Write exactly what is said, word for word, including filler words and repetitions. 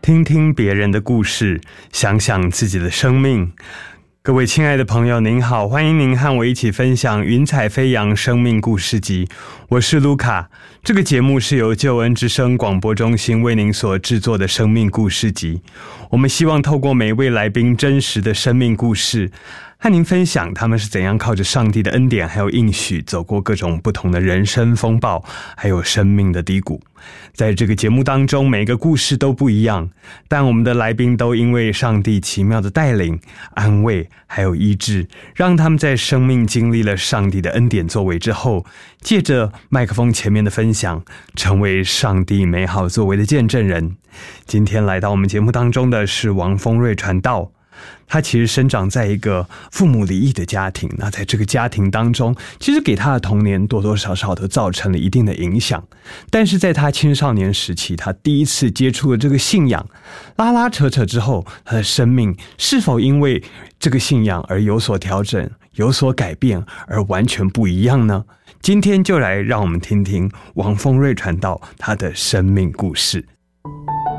听听别人的故事，想想自己的生命。各位亲爱的朋友您好，欢迎您和我一起分享云彩飞扬生命故事集，我是卢卡。这个节目是由救恩之声广播中心为您所制作的生命故事集。我们希望透过每一位来宾真实的生命故事，和您分享他们是怎样靠着上帝的恩典还有应许走过各种不同的人生风暴还有生命的低谷。在这个节目当中，每个故事都不一样，但我们的来宾都因为上帝奇妙的带领、安慰还有医治，让他们在生命经历了上帝的恩典作为之后，借着麦克风前面的分享，成为上帝美好作为的见证人。今天来到我们节目当中的是王丰瑞传道，他其实生长在一个父母离异的家庭，那在这个家庭当中，其实给他的童年多多少少都造成了一定的影响。但是在他青少年时期，他第一次接触了这个信仰，拉拉扯扯之后，他的生命是否因为这个信仰而有所调整、有所改变，而完全不一样呢？今天就来让我们听听王丰瑞传道他的生命故事。